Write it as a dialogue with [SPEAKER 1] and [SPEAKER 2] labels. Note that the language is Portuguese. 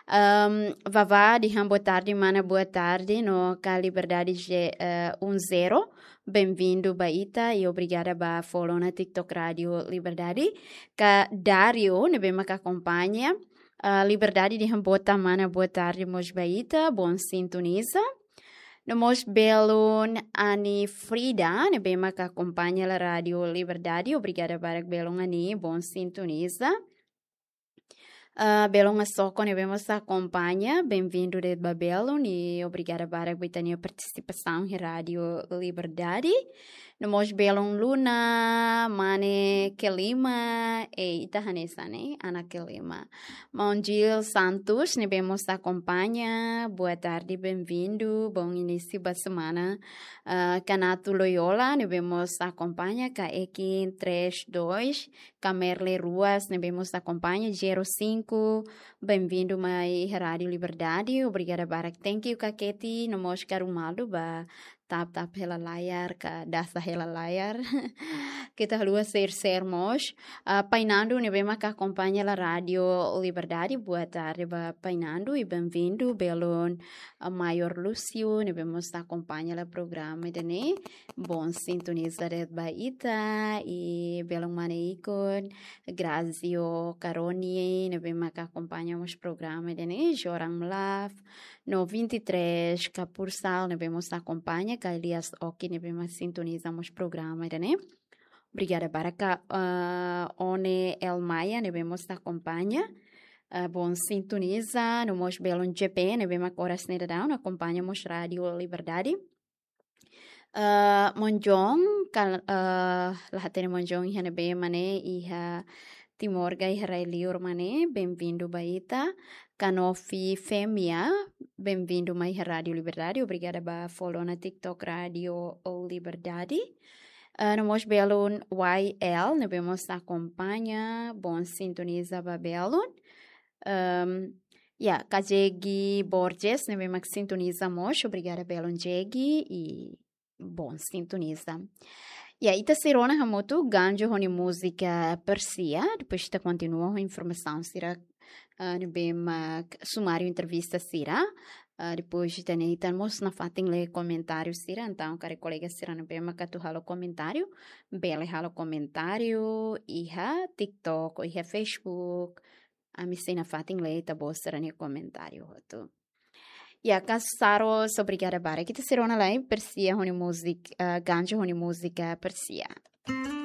[SPEAKER 1] Vavá, diham boa tarde, mana boa tarde, no Ca Liberdade G10. Bem-vindo, Baita, e obrigada por follow na TikTok Radio Liberdade. Ka Dario, nebema que acompanha. Liberdade, diham boa tarde, mos Baita, bom sintoniza. Nós belon Ani Frida, nebema que acompanha a Rádio Liberdade. Obrigada por belon Ani, bom sintoniza. Belon Assoko, nebemos acompanha. Bem-vindo de Babelon e obrigada por a participação em Rádio Liberdade. Nós belon Luna, Mane Kelima e Itahanesa, né? Ana Kelima. Mondil Santos, nebemos acompanha. Boa tarde, bem-vindo. Bom início da semana. Canato Loyola, nebemos acompanha. Kaekin 32. Camerle Ruas, nebemos acompanha. 05. Bem-vindo mai Rádio Liberdade. Obrigada, Barak. Thank you, Kaketi. Nós carumado ba tap hela layar, ka dasa hela layar. Kita lua sermos. Painando, nebema que acompanha a Rádio Liberdade. Boa tarde, ba Painando e bem-vindo. Belon Maior Lúcio, nebemos acompanha o programa dene. Bom sintonizar ba Ita e Belon Maneikon. Grazio Caroni, nebema que acompanha os programas dene. Joram Mlav. No 23, Capursal, nebemos acompanha. Que Elias Oki, nebemos sintonizamos os programas dene. Obrigada, Baraka. One Elmaia, nebemos acompanha. Bom sintoniza, no mos belon GP, nebemos horas nedadão, acompanhamos Rádio Liberdade. Monjong, lahat ni Monjong iha nebe mane iha Timorga iha Railior mane, bem-vindo Baita. Canofi Fêmea, bem-vindo mais Rádio Liberdade. Obrigada por follow na TikTok Rádio Liberdade. Nós belon YL, nebemos acompanha, bom sintoniza ba belon. Kajegi Borges, nebemos sintonizamos, obrigada belon Jegi e bom sintoniza. Ita serona hamoto ganjo honi música Persia, depois ita continua a informação sira nebema sumário entrevista sira. Depois estamos na fatin le comentário sira, então cara colega sira nebema que tu halo comentário, bele halo comentário, iha TikTok, iha Facebook, a mi na fatin le ta bossara ne comentário hoto. Casaros, obrigada bara. Kita serona live Persia honi música, ganjo honi música Persia.